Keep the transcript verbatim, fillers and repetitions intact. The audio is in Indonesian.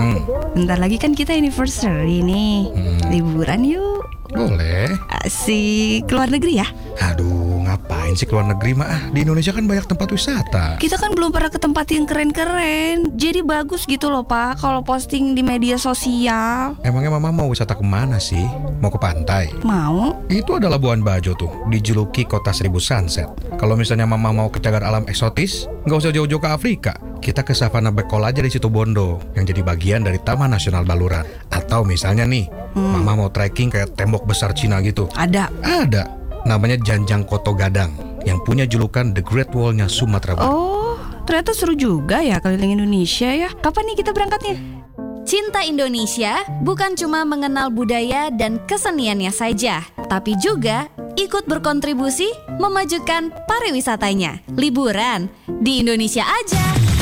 Hmm. Bentar lagi kan kita anniversary nih. Hmm. Liburan yuk. Boleh. Asik, keluar negeri ya? Aduh, ngapain sih keluar negeri mah? Ah, di Indonesia kan banyak tempat wisata. Kita kan belum pernah ke tempat yang keren-keren. Jadi bagus gitu loh Pak, kalau posting di media sosial. Emangnya mama mau wisata kemana sih? Mau ke pantai? Mau? Itu ada Labuan Bajo tuh, dijuluki kota seribu sunset. Kalau misalnya mama mau ke cagar alam eksotis, nggak usah jauh-jauh ke Afrika. Kita ke Savana Bekol aja di Situbondo, yang jadi bagian dari Taman Nasional Baluran. Atau misalnya nih, hmm. mama mau trekking kayak tembok besar Cina gitu. Ada? Ada. Namanya Janjang Koto Gadang, yang punya julukan The Great Wall-nya Sumatera Barat. Oh, ternyata seru juga ya keliling Indonesia ya. Kapan nih kita berangkatnya? Cinta Indonesia bukan cuma mengenal budaya dan keseniannya saja, tapi juga ikut berkontribusi memajukan pariwisatanya. Liburan di Indonesia aja.